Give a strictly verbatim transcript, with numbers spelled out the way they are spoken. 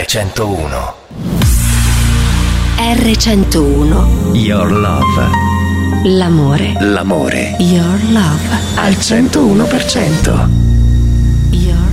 centouno. erre centouno. Your Love. L'amore. L'amore. Your Love. Al centouno per cento. Your